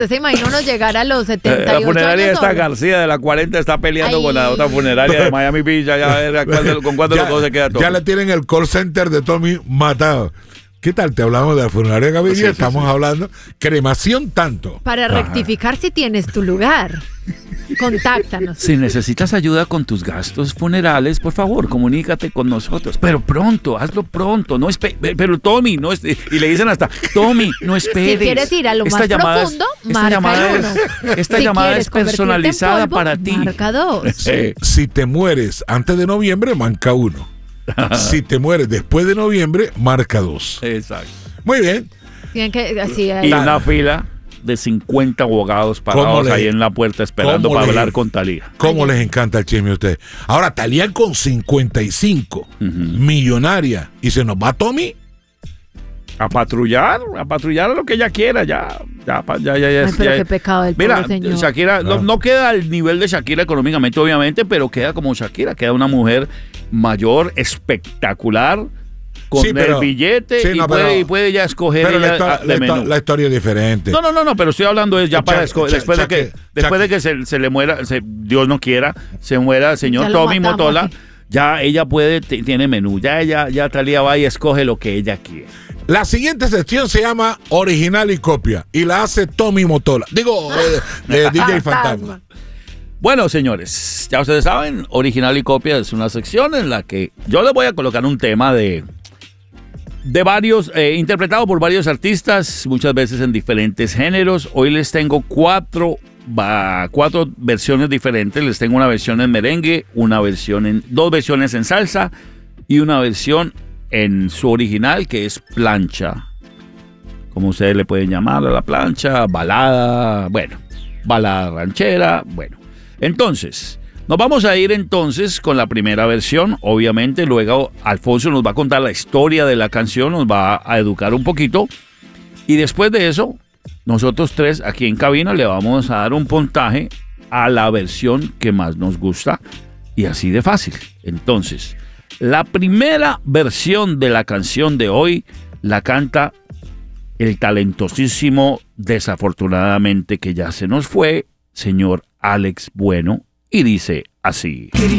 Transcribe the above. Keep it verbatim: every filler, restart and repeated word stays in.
¿Usted se imagina uno llegar a los setenta y ocho La funeraria años esta solo? García de la cuarenta está peleando Ay. con la otra funeraria de Miami Beach. Ya, a ver, ¿cuál- ¿con cuánto Ya- los dos se queda todo? Ya le tienen el call center de Tommy matado. ¿Qué tal? Te hablamos de la funeraria Gaviria, Sí, sí, estamos sí. hablando cremación tanto. Para Ajá. rectificar si tienes tu lugar, contáctanos. Si necesitas ayuda con tus gastos funerales, por favor, comunícate con nosotros. Pero pronto, hazlo pronto. No espe- pero Tommy, no espe- y le dicen hasta, Tommy, no esperes. Si quieres ir a lo Esta más llamada es- profundo, esta marca llamada el es- uno. esta Si llamada quieres es convertirte en personalizada polvo, para ti. marca dos. Sí. Si te mueres antes de noviembre, marca uno. Si te mueres después de noviembre, marca dos. Exacto. Muy bien. Tienen que así. Y ahí. una fila de cincuenta abogados ¿Cómo parados le- ahí en la puerta esperando cómo para le- hablar con Talía. ¿Cómo les encanta el chisme a ustedes? Ahora, Talía con cincuenta y cinco, millonaria, y se nos va Tommy. A patrullar, a patrullar lo que ella quiera, ya, ya, pa- ya, ya, ya. Ay, pero ya- qué pecado del Mira, pobre señor. Shakira no, no queda al nivel de Shakira económicamente, obviamente, pero queda como Shakira, queda una mujer mayor, espectacular, con Sí, pero- el billete sí, y, no, puede, pero- y puede ya escoger Pero la, ella, histo- ah, la de histo- menú. la historia es diferente. No, no, no, no, pero estoy hablando es ya para Cha- escoger, cha- después de que, cha- después de cha- que se, se le muera, se- Dios no quiera, se muera el señor Ya lo Tommy matamos Motola, aquí. ya ella puede, t- tiene menú, ya ella, ya Talía va y escoge lo que ella quiere. La siguiente sección se llama Original y Copia y la hace Tommy Motola. Digo, eh, de D J Fantasma. Bueno, señores, ya ustedes saben, Original y Copia es una sección en la que yo les voy a colocar un tema de, de varios, eh, interpretado por varios artistas, muchas veces en diferentes géneros. Hoy les tengo cuatro, va, cuatro versiones diferentes. Les tengo una versión en merengue, una versión en, dos versiones en salsa y una versión en su original que es plancha. Como ustedes le pueden llamar a la plancha, balada, bueno, balada ranchera, bueno. Entonces, nos vamos a ir entonces con la primera versión, obviamente, luego Alfonso nos va a contar la historia de la canción, nos va a educar un poquito, y después de eso, nosotros tres aquí en cabina le vamos a dar un puntaje a la versión que más nos gusta, y así de fácil. Entonces, la primera versión de la canción de hoy la canta el talentosísimo, desafortunadamente que ya se nos fue, señor Alex Bueno, y dice así.